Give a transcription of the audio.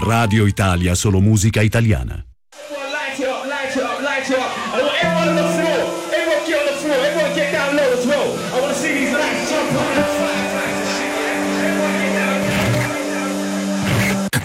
Radio Italia, solo musica italiana. Light you up, light you up, light you up. I want everyone on the floor.